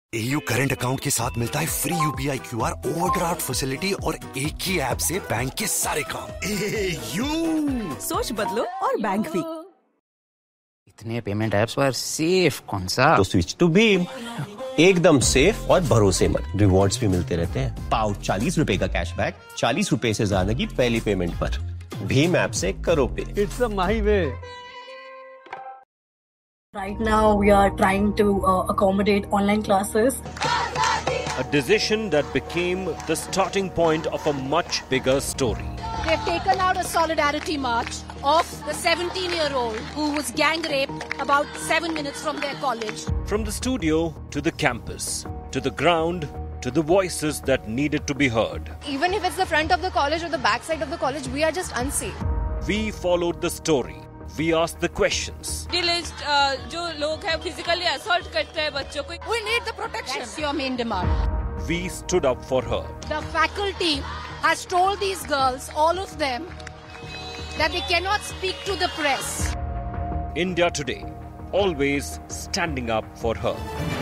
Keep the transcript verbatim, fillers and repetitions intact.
A U current account के साथ मिलता है free UPI QR overdraft facility और एक ही ऐप से बैंक के सारे काम। A U सोच बदलो और बैंक भी। इतने पेमेंट ऐप्स पर सेफ कौन सा? तो स्विच टू भीम, एकदम सेफ और भरोसेमंद। रिवॉर्ड्स भी मिलते रहते हैं। पाओ चालीस रुपए का कैशबैक चालीस रुपए से ज्यादा की पहली पेमेंट पर। भीम ऐप से करो पे। It's a Mahi way. Right now, we are trying to uh, accommodate online classes. A decision that became the starting point of a much bigger story. They've taken out a solidarity march of the seventeen-year-old who was gang raped about seven minutes from their college. From the studio to the campus, to the ground, to the voices that needed to be heard. Even if it's the front of the college or the back side of the college, we are just unsafe. We followed the story. We asked the questions. List, uh, जो लोग हैं physically assault करते हैं बच्चों को. We need the protection. That's your main demand. We stood up for her. The faculty has told these girls, all of them, that they cannot speak to the press. India Today, always standing up for her.